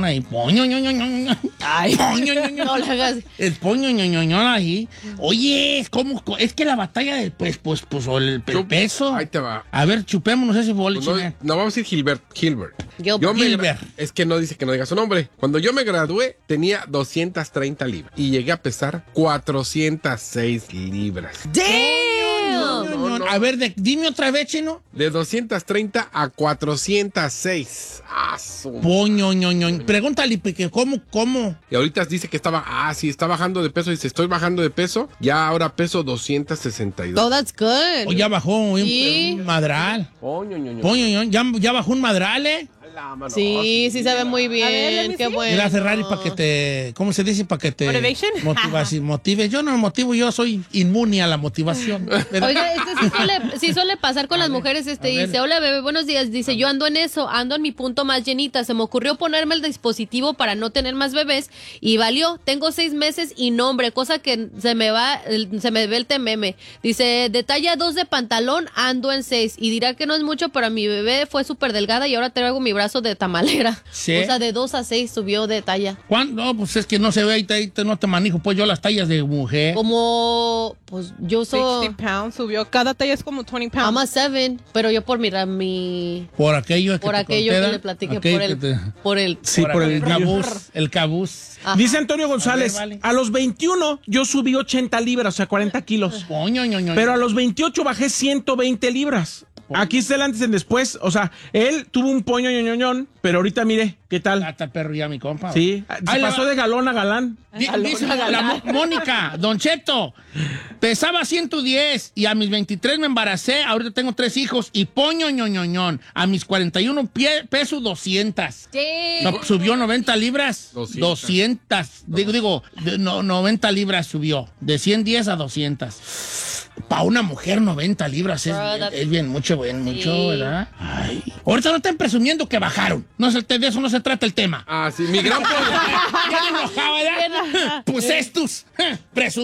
ahí. Poño, ño, ño, ño, ño. Ay, Poño, ño, ño. no le hagas. El poño, ño, ño, ño, ahí. Oye, ¿cómo? Es que la batalla del, o el peso. Ahí te va. A ver, chupémonos ese boliche. Pues no, vamos a decir Gilbert. Gilbert. Es que no dice que no diga su nombre. Cuando yo me gradué, tenía 230 libras. Y llegué a pesar 406 libras. ¡Damn! A ver, dime otra vez, chino. De 230 a 406. Poño, ño, ño. Pregúntale, porque ¿cómo? Y ahorita dice que sí, está bajando de peso. Dice, estoy bajando de peso. Ya ahora peso 262. Oh, that's good. O ya bajó Sí. un madral. Poño, ño, ño. Poño, ño. Ya bajó un madral, ¿eh? Sí, sí se ve muy bien. Qué bueno. Mira, Ferrari, para que te... ¿Cómo se dice? Para que te... Motivation. Motive. Yo no me motivo, yo soy inmune a la motivación. Oiga, sí suele pasar con las mujeres. Dice, hola bebé, buenos días. Dice, yo ando en eso, ando en mi punto más llenita. Se me ocurrió ponerme el dispositivo para no tener más bebés y valió. Tengo 6 meses y no, hombre, cosa que se me ve el tememe. Dice, de talla 2 de pantalón, ando en 6. Y dirá que no es mucho, pero mi bebé fue súper delgada y ahora traigo mi brazo de tamalera. Sí. O sea, de 2 a 6 subió de talla. ¿Cuándo? No, pues es que no se ve, ahí no te manejo, pues yo las tallas de mujer. Como, pues yo soy... 60 pounds subió. Cada talla es como 20 pounds. I'm a 7, pero yo por mi... Por aquello Por aquello que le platiqué, por el... Sí, por el cabuz. El cabuz. Ajá. Dice Antonio González, A ver, vale. a los 21 yo subí 80 libras, o sea, 40 kilos. Poño, ño, ño. Pero a los 28 bajé 120 libras. Aquí está el antes y el después. O sea, él tuvo un poño ñoñoñón, pero ahorita mire, ¿qué tal? Hasta perro ya mi compa. Sí, se pasó de galón a galán. Dice Mónica, Don Cheto, pesaba 110 y a mis 23 me embaracé, ahorita tengo 3 hijos y poño ñoñoñón. A mis 41 peso 200. Sí. No, subió 90 libras. 200. Digo, 90 libras subió. De 110 a 200. Para una mujer 90 libras es bien mucho, ¿verdad? Ay. Ahorita no están presumiendo que bajaron. De eso no se trata el tema. Sí, mi gran Ya me enojaba, ¿verdad? Pues estos,